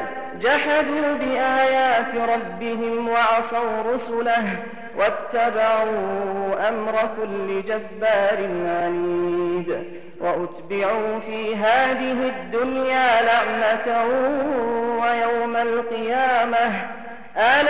جحدوا بآيات ربهم وعصوا رسله واتبعوا أمر كل جبار عنيد وأتبعوا في هذه الدنيا لعنة ويوم القيامة